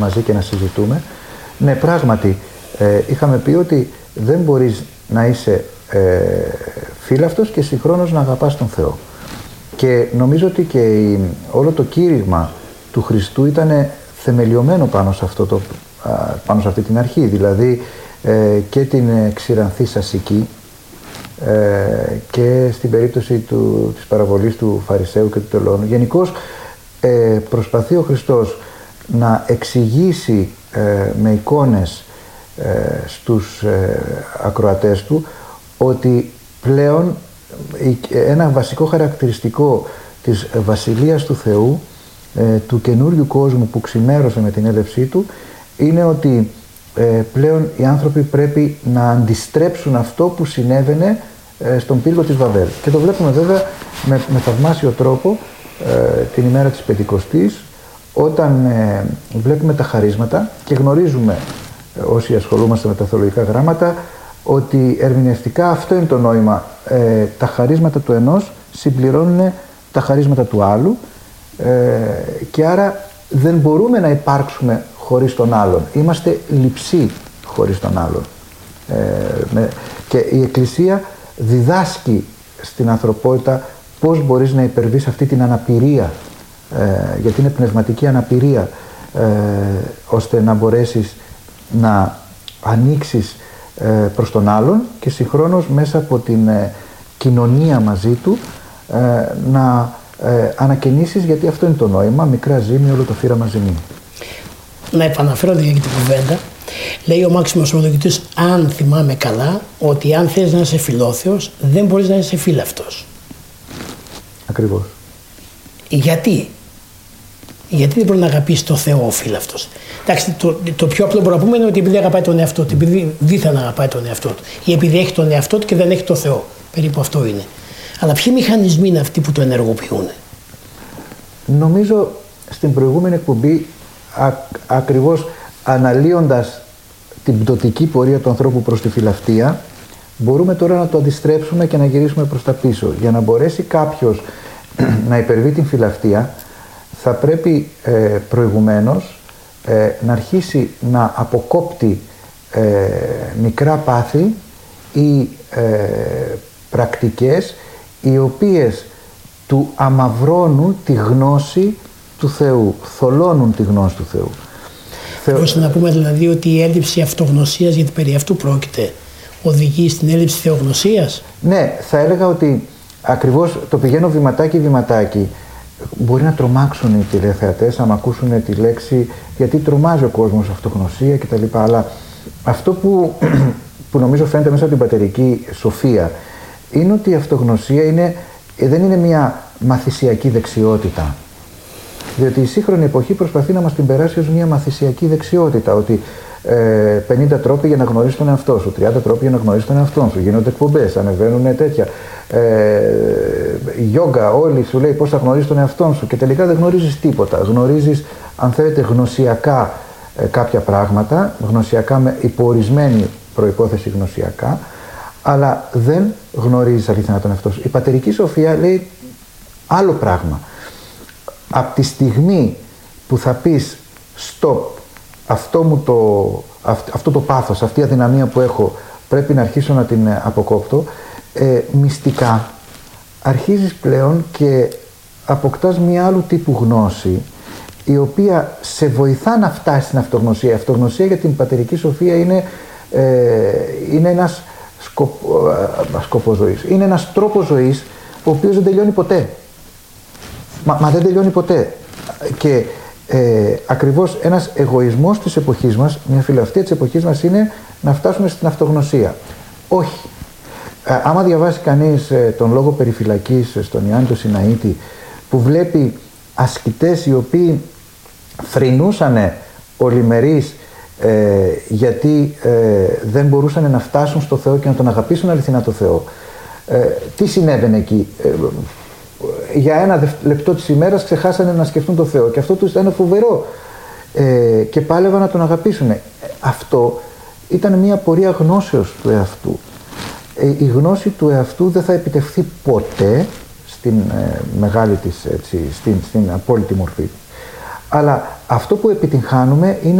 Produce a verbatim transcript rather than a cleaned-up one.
μαζί και να συζητούμε. Ναι, πράγματι, ε, είχαμε πει ότι δεν μπορείς να είσαι ε, φύλαυτος και συγχρόνως να αγαπάς τον Θεό. Και νομίζω ότι και η, όλο το κήρυγμα του Χριστού ήταν θεμελιωμένο πάνω σε, αυτό το, πάνω σε αυτή την αρχή. Δηλαδή ε, και την ξηρανθή σασική ε, και στην περίπτωση του, της παραβολής του Φαρισαίου και του τελώνου. Γενικώς ε, προσπαθεί ο Χριστός να εξηγήσει ε, με εικόνες ε, στους ε, ακροατές του ότι πλέον ένα βασικό χαρακτηριστικό της Βασιλείας του Θεού, ε, του καινούριου κόσμου που ξημέρωσε με την έλευσή του, είναι ότι ε, πλέον οι άνθρωποι πρέπει να αντιστρέψουν αυτό που συνέβαινε ε, στον πύργο της Βαβέλ. Και το βλέπουμε βέβαια με, με θαυμάσιο τρόπο ε, την ημέρα της Πεντηκοστής, όταν ε, βλέπουμε τα χαρίσματα και γνωρίζουμε ε, όσοι ασχολούμαστε με τα θεολογικά γράμματα ότι ερμηνευτικά αυτό είναι το νόημα. Ε, τα χαρίσματα του ενός συμπληρώνουν τα χαρίσματα του άλλου ε, και άρα δεν μπορούμε να υπάρξουμε χωρίς τον άλλον. Είμαστε λειψοί χωρίς τον άλλον. Ε, με, και η Εκκλησία διδάσκει στην ανθρωπότητα πώς μπορείς να υπερβείς αυτή την αναπηρία, ε, γιατί είναι πνευματική αναπηρία, ε, ώστε να μπορέσεις να ανοίξεις ε, προς τον άλλον και συγχρόνως μέσα από την ε, κοινωνία μαζί του ε, να ε, ανακαινήσεις, γιατί αυτό είναι το νόημα, μικρά ζύμη όλο το φύραμα ζυμί. Να επαναφέρω για την κουβέντα. Λέει ο Μάξιμος Οδοκητής, αν θυμάμαι καλά, ότι αν θες να είσαι φιλόθεος δεν μπορείς να είσαι φύλαυτος. Ακριβώς. Γιατί? Γιατί δεν μπορεί να αγαπήσει το Θεό ο φύλαυτος? Εντάξει, το, το πιο απλό μπορούμε να πούμε είναι ότι επειδή αγαπάει τον εαυτό του, επειδή δίθεν αγαπάει τον εαυτό του, ή επειδή έχει τον εαυτό του και δεν έχει το Θεό. Περίπου αυτό είναι. Αλλά ποιοι μηχανισμοί είναι αυτοί που το ενεργοποιούν? Νομίζω στην προηγούμενη εκπομπή, α, ακριβώς αναλύοντας την πτωτική πορεία του ανθρώπου προς τη φιλαυτία, μπορούμε τώρα να το αντιστρέψουμε και να γυρίσουμε προς τα πίσω. Για να μπορέσει κάποιος να υπερβεί την φιλαυτία, θα πρέπει ε, προηγουμένως ε, να αρχίσει να αποκόπτει ε, μικρά πάθη ή ε, πρακτικές οι οποίες του αμαυρώνουν τη γνώση του Θεού, θολώνουν τη γνώση του Θεού. Ώστε να πούμε δηλαδή ότι η έλλειψη αυτογνωσίας, γιατί περί αυτού πρόκειται, οδηγεί στην έλλειψη θεογνωσίας. Ναι, θα έλεγα ότι ακριβώς το πηγαίνω βηματάκι βηματάκι. Μπορεί να τρομάξουν οι τηλεθεατές άμα ακούσουν τη λέξη, γιατί τρομάζει ο κόσμος αυτογνωσία κτλ. Αλλά αυτό που, που νομίζω φαίνεται μέσα από την πατερική σοφία είναι ότι η αυτογνωσία είναι, δεν είναι μια μαθησιακή δεξιότητα. Διότι η σύγχρονη εποχή προσπαθεί να μας την περάσει ως μια μαθησιακή δεξιότητα. Ότι ε, πενήντα τρόποι για να γνωρίσεις τον εαυτό σου, τριάντα τρόποι για να γνωρίσεις τον εαυτό σου. Γίνονται εκπομπές, ανεβαίνουν τέτοια. Γιόγκα, ε, όλοι σου λέει πώς θα γνωρίσεις τον εαυτό σου και τελικά δεν γνωρίζεις τίποτα. Γνωρίζεις, αν θέλετε, γνωσιακά ε, κάποια πράγματα, γνωσιακά με υποορισμένη προϋπόθεση γνωσιακά, αλλά δεν γνωρίζεις αληθινά τον εαυτό σου. Η πατερική σοφία λέει άλλο πράγμα. Από τη στιγμή που θα πεις stop, αυτό, μου το, αυτό το πάθος, αυτή η αδυναμία που έχω πρέπει να αρχίσω να την αποκόπτω, ε, μυστικά αρχίζεις πλέον και αποκτάς μια άλλου τύπου γνώση η οποία σε βοηθά να φτάσει στην αυτογνωσία. Η αυτογνωσία για την πατερική σοφία είναι, ε, είναι ένας σκοπό, ε, σκοπός ζωής. Είναι ένας τρόπος ζωής ο οποίος δεν τελειώνει ποτέ. Μα, μα δεν τελειώνει ποτέ. Και ε, ακριβώς ένας εγωισμός της εποχής μας, μια φιλαυτία της εποχής μας είναι να φτάσουμε στην αυτογνωσία. Όχι. Ε, άμα διαβάσει κανείς ε, τον λόγο περιφυλακής στον Ιωάννη τον Σιναήτη, που βλέπει ασκητές οι οποίοι θρηνούσανε ολημερείς ε, γιατί ε, δεν μπορούσαν να φτάσουν στο Θεό και να τον αγαπήσουν αληθινά το Θεό. Ε, τι συνέβαινε εκεί? Ε, για ένα λεπτό της ημέρας ξεχάσανε να σκεφτούν το Θεό και αυτό τους ήταν φοβερό ε, και πάλευαν να τον αγαπήσουν. Ε, αυτό ήταν μια πορεία γνώσεως του εαυτού. Ε, η γνώση του εαυτού δεν θα επιτευχθεί ποτέ στην ε, μεγάλη της, έτσι, στην, στην απόλυτη μορφή. Αλλά αυτό που επιτυγχάνουμε είναι